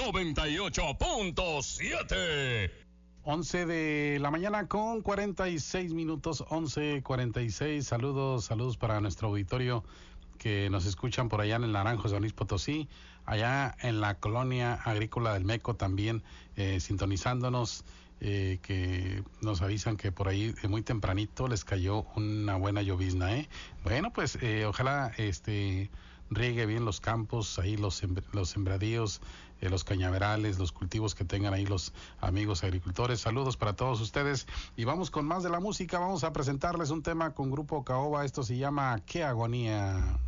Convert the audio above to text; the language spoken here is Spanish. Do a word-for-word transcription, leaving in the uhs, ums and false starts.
noventa y ocho punto siete. once de la mañana con cuarenta y seis minutos, once cuarenta y seis. Saludos, saludos para nuestro auditorio que nos escuchan por allá en el Naranjo, San Luis Potosí, allá en la colonia agrícola del Meco también, eh, sintonizándonos, eh, que nos avisan que por ahí de muy tempranito les cayó una buena llovizna, ¿eh? Bueno, pues eh, ojalá este riegue bien los campos, ahí los, sembr- los sembradíos, eh, los cañaverales, los cultivos que tengan ahí los amigos agricultores. Saludos para todos ustedes y vamos con más de la música. Vamos a presentarles un tema con Grupo Caoba. Esto se llama Qué Agonía.